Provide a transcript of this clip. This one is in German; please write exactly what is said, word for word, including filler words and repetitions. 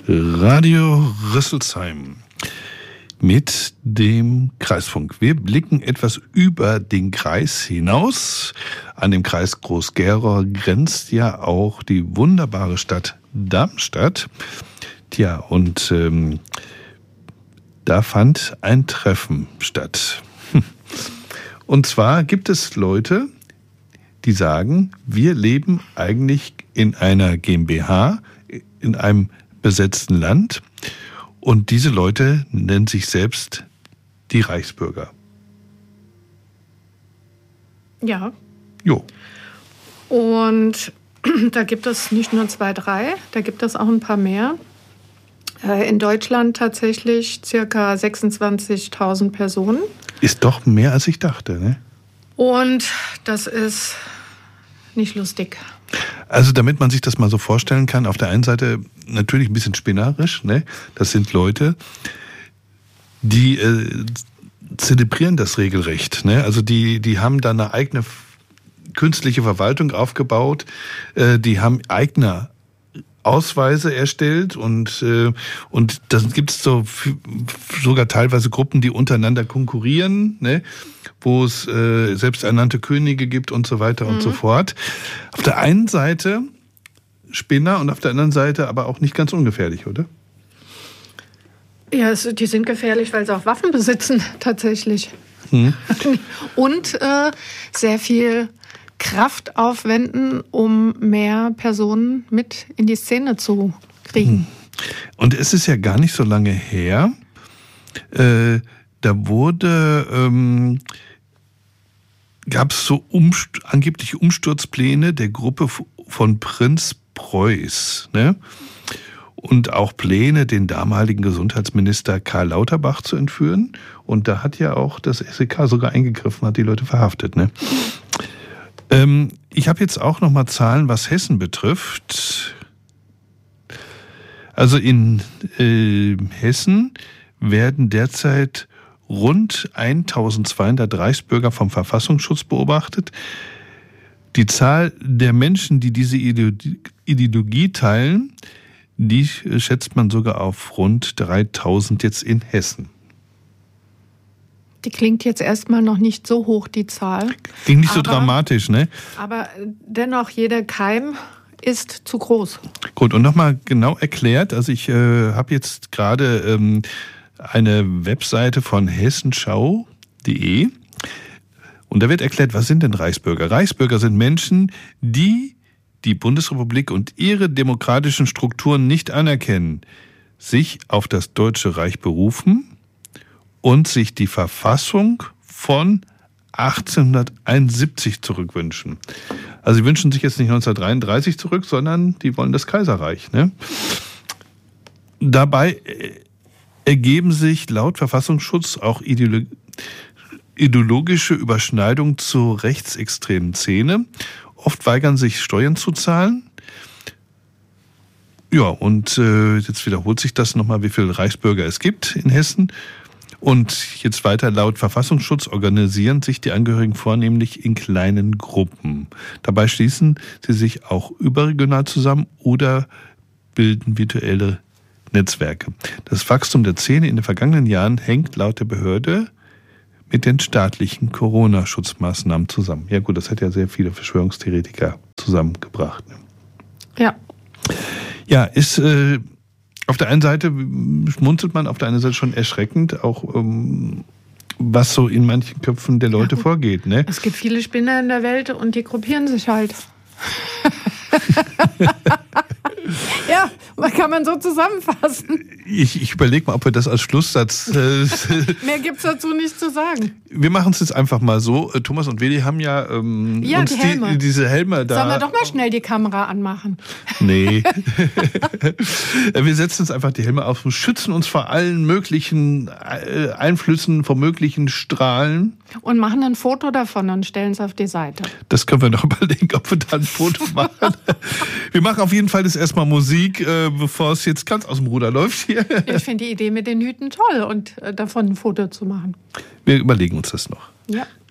Radio Rüsselsheim mit dem Kreisfunk. Wir blicken etwas über den Kreis hinaus. An dem Kreis Groß-Gerau grenzt ja auch die wunderbare Stadt Darmstadt. Tja, und ähm, da fand ein Treffen statt. Und zwar gibt es Leute, die sagen, wir leben eigentlich in einer GmbH, in einem besetzten Land. Und diese Leute nennen sich selbst die Reichsbürger. Ja. Jo. Und da gibt es nicht nur zwei, drei, da gibt es auch ein paar mehr. In Deutschland tatsächlich circa sechsundzwanzigtausend Personen. Ist doch mehr, als ich dachte, ne? Und das ist nicht lustig. Also damit man sich das mal so vorstellen kann, auf der einen Seite natürlich ein bisschen spinnerisch, ne? Das sind Leute, die äh, zelebrieren das regelrecht, ne? Also die, die haben da eine eigene künstliche Verwaltung aufgebaut, äh, die haben eigene Ausweise erstellt und äh, und dann gibt es so f- sogar teilweise Gruppen, die untereinander konkurrieren, ne? Wo es äh, selbsternannte Könige gibt und so weiter mhm. und so fort. Auf der einen Seite Spinner und auf der anderen Seite aber auch nicht ganz ungefährlich, oder? Ja, es, die sind gefährlich, weil sie auch Waffen besitzen, tatsächlich. Mhm. Und äh, sehr viel Kraft aufwenden, um mehr Personen mit in die Szene zu kriegen. Und es ist ja gar nicht so lange her, äh, da wurde, ähm, gab es so umst- angeblich Umsturzpläne der Gruppe von Prinz Preuß, ne? Und auch Pläne, den damaligen Gesundheitsminister Karl Lauterbach zu entführen. Und da hat ja auch das S E K sogar eingegriffen, hat die Leute verhaftet, ne? Ähm, ich habe jetzt auch noch mal Zahlen, was Hessen betrifft. Also in äh, Hessen werden derzeit rund eintausendzweihundert Reichsbürger vom Verfassungsschutz beobachtet. Die Zahl der Menschen, die diese Ideologie teilen, die schätzt man sogar auf rund dreitausend jetzt in Hessen. Die klingt jetzt erstmal noch nicht so hoch, die Zahl. Klingt nicht so aber, dramatisch, ne? Aber dennoch, jeder Keim ist zu groß. Gut, und nochmal genau erklärt, also ich äh, habe jetzt gerade ähm, eine Webseite von hessenschau punkt de und da wird erklärt, was sind denn Reichsbürger? Reichsbürger sind Menschen, die die Bundesrepublik und ihre demokratischen Strukturen nicht anerkennen, sich auf das Deutsche Reich berufen und sich die Verfassung von achtzehnhunderteinundsiebzig zurückwünschen. Also sie wünschen sich jetzt nicht neunzehnhundertdreiunddreißig zurück, sondern die wollen das Kaiserreich, ne? Dabei ergeben sich laut Verfassungsschutz auch ideolo- ideologische Überschneidungen zur rechtsextremen Szene. Oft weigern sich Steuern zu zahlen. Ja, und äh, jetzt wiederholt sich das nochmal, wie viele Reichsbürger es gibt in Hessen. Und jetzt weiter, laut Verfassungsschutz organisieren sich die Angehörigen vornehmlich in kleinen Gruppen. Dabei schließen sie sich auch überregional zusammen oder bilden virtuelle Netzwerke. Das Wachstum der Szene in den vergangenen Jahren hängt laut der Behörde mit den staatlichen Corona-Schutzmaßnahmen zusammen. Ja gut, das hat ja sehr viele Verschwörungstheoretiker zusammengebracht. Ja. Ja, ist äh, auf der einen Seite schmunzelt man, auf der anderen Seite schon erschreckend, auch ähm, was so in manchen Köpfen der Leute ja, vorgeht. Ne? Es gibt viele Spinner in der Welt und die gruppieren sich halt. Ja, kann man so zusammenfassen. Ich, ich überlege mal, ob wir das als Schlusssatz... Äh, Mehr gibt's dazu nicht zu sagen. Wir machen es jetzt einfach mal so. Thomas und Willi haben ja, ähm, ja uns die Helme. Die, diese Helme da... Sollen wir doch mal schnell die Kamera anmachen? Nee. Wir setzen uns einfach die Helme auf und schützen uns vor allen möglichen Einflüssen, vor möglichen Strahlen. Und machen ein Foto davon und stellen es auf die Seite. Das können wir noch überlegen, ob wir da ein Foto machen. Wir machen auf jeden Fall jetzt erstmal Musik, äh, bevor es jetzt ganz aus dem Ruder läuft hier. Ich finde die Idee mit den Hüten toll und äh, davon ein Foto zu machen. Wir überlegen uns das noch. Ja.